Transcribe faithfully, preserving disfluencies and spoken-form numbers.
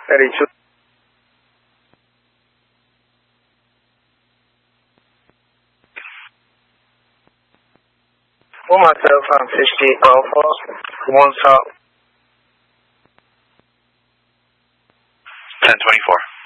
thirty-two. For myself, I'm fifty-eight Alpha, one stop. ten twenty-four.